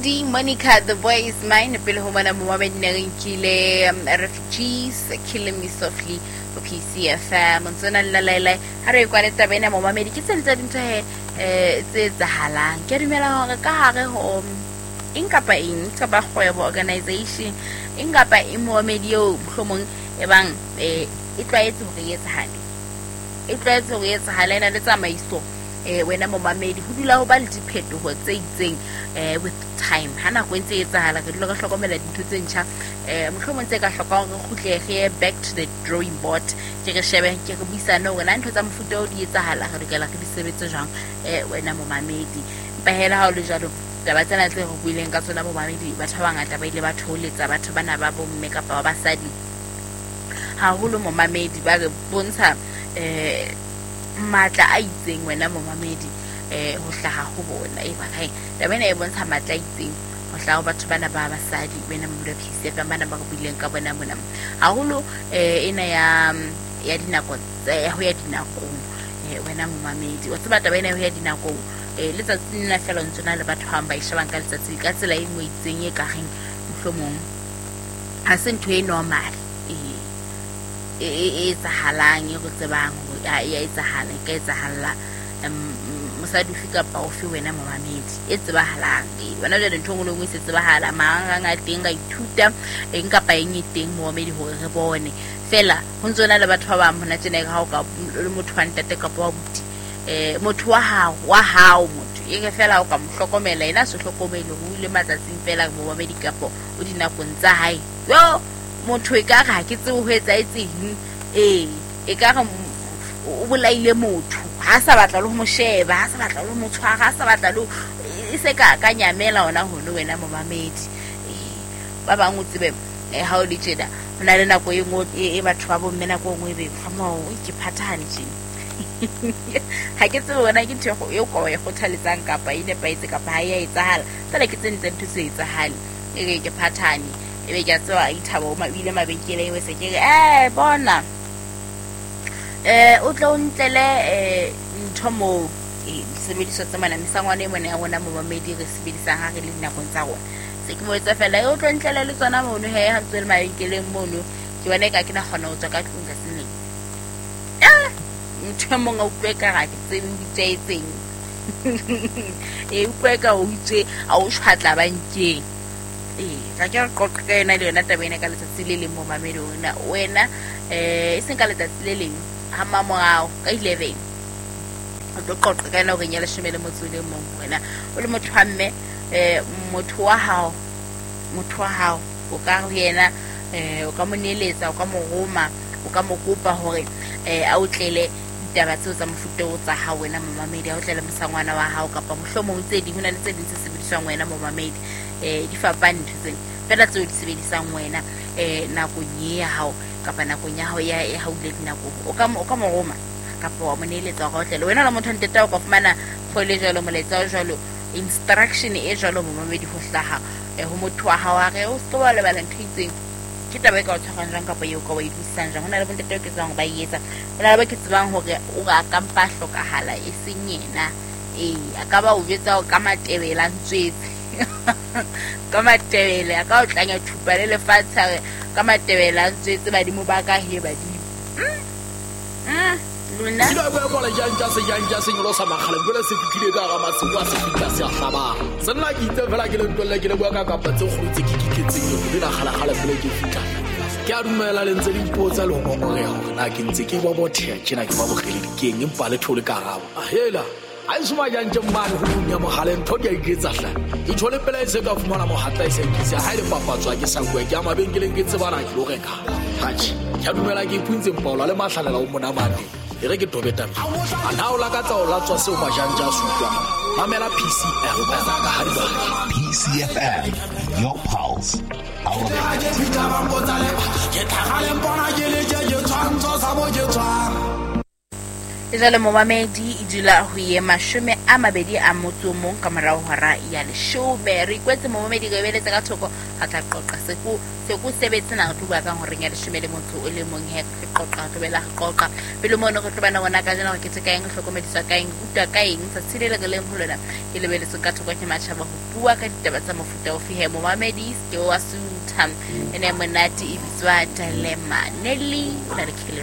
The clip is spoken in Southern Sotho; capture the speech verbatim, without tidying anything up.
D Monica, the boy is mine. Pele ho mana Mohammed Narinkile, um, refugees killing me softly for P C F M. Monsona lalai ha re kwa leta bena Mohammed ke sentse dintho he eh tse tsahalang. Ke dumela hore ka hare ho inkapa ing ka ba kgwebo organization ingapa e Mohammed yo mohlomong e bang eh e tlwaetse hore e etsahale. E tlwaetse hore e etsahale ena le tsamaiso eh wena Mohammed ho dula ho ba le diphetoho tse itseng eh with time hana go ntse etsahala ke dilo ka hlokomela dintho tse ntjha eh mohlomong tse ka hloka hore khutle re back to the drawing board ke re shebe ke re buisana hore na ntho tsa mofuta o di etsahala re lokela re di sebetse jang eh wena Mohammed mpa hela ha o le jalo taba tsena tse re buileng ka tsona Mohammed batho ba bangata ba ile ba tholetsa batho bana ba bomme ka ba basadi haholo Mohammed ba re bontsha eh matla a itseng wena Mohammed eh ho hlaha ho bona e ba hai tabena e bontsha matla a itseng ho hlaha ho batho bana ba basadi wena mmulo P C F bana ba go bileng ka bona mona haholo eh ena ya ya dinako tsa ho ya dinako eh wena Mohammed o tseba tabena ho ya dinako eh le tsatsi nna fela ntsona le batho hamba e shebang ka letsatsi ka tsela e ngwe itseng e ka reng mohlomong ha se ntho e normal eh e tsahalang e go tsebang ya ya etsahala ka etsahala mosadi fika pa ofi wena Mohammed e tsebahalang e bona le ntho ngwe ngwe se tsebahala mang nga teng ga ithuta eng ka pa eng teng Mohammed hore re bone fela ho ntsona le batho ba bang hona tsena ka ha o ka le motho wa ntate ka pa buti eh motho wa hao wa hao motho e ke fela o ka mohlokomela ena se hlokomele ho ile matsatsing fela Mohammed ka po o dinakong tsa hae yo motho e ka ga ke tse ho etsa etseng eh e ka ga o bolaile motho ha sa batla le ho mo sheba ha sa batla le ho mo tshwara ha sa batla le e se ka ka nyamela ona ho no wena Mohammed eh ba bang o tsebe eh ha o le tjena hona le nako e ngo e batho ba bomme nako ngwe be fama o ke phathane tjena ha ke tsebe bona ke ntho e go e kgothaletsang kapa ine pa itse kapa ha ya etsahala tsela ke tsentse ntho se etsahale e ke ke phathane e be ke tsewa a ithabo ma ile mabenkele e se ke eh bona eh o tlo ntlele eh ntho mo e sebediso tsa mana misangwane mona ya rona Mohammed re sebedisang ha re le dinakong tsa rona se ke mo etsa fela o tlo ntlele le tsona mono he ha tswele mabenkeleng mono ke bona ka ke na kgona ho tswa ka tlung ka sene ah ntho mo nga upeka ga ke tsebe ditsaetseng e upeka o itse a o shwatla bankeng eh ka ke qoqa ka ena le yona tabene ka letsatsi le leng Mohammed wena wena eh e seng ka letsatsi le leng ha mamorao ka eleven o tlo qoqa ka ena o re nyela shemele motswele mo wena o le motho wa mme eh motho wa hao motho wa hao o ka re yena eh o ka mo neletsa o ka mo roma o ka mo kopa hore eh a utlele ditaba tseo tsa mofuta o tsa ha wena Mohammed a utlele mosangwana wa hao kapa mohlomong tse ding hona le tse ding tse sebediswang wena Mohammed eh di fapane tsena fela tseo di sebedisang wena eh nakong ya hao kapa nakong ya hao ya e haule dinako o ka o ka mo roma kapa wa moneletsa go tlele wena la motho nteta o ka fumana phole jalo moletsa jalo instruction e jalo Mohammed ho hlaha e ho motho wa hao re o se ba le ba lentho itseng ke tabe ka o tshwarang jang kapa eo ka wa itisang jang hona le bontate o ke tsang ba yetsa hona le ba ke tsebang hore o ga ka mpa hlokahala e seng yena eh akaba o jetsa o ka matebela ntswetse ka matebele aka o tlanya thupa le lefatsha ka matebela ntswetse ba di mo ba ka he ba di mm lona dilo ba bola janja se janja se nyolo sa magale bole se fitile ka ga matsuwa se fitla se a hlaba se nna ke itse fela ke le ntolle ke le bua ka kapa tse go tse ke kiketseng le la gala gala bole ke fitla ke a dumela le ntse di mpotsa le go ngore hore na ke ntse ke bo bothe tjena ke ba bogele dikeng empa le thole ka gabo a hela a isuma janje mmane go nya mogale ntho di a iketsa hla e thole pele se ka fumana mohatla e se nkise ha ile papatswa ke sa bua ke a mabenkeleng ke tsebana ke lo reka hachi ke a dumela ke ipuntse mpaola le mahlalela o mona mane e re ke tobeta a na o la ka tsa o la tswa seo majanja a sutwa mamela P C F M P C F M your pulse our e jale momamedi e dula ho ye mashome a mabedi a motso mong ka morao hora ya leshome re kwetse momamedi go beletsa ka thoko a tla qoqa se ku se ku sebetse na go bua ka hore ya leshome le motso o le mong he re qoqa go bela qoqa pele mono go tobana bona ka jana go ke tseka eng hlokomediswa ka eng uta ka eng sa tshilele go leng holona e le beletsa ka thoko ke matshaba go bua ka ditaba tsa mofuta o fihe momamedi ke wa sutham ene monate e bitswa Dilemma Nelly o na le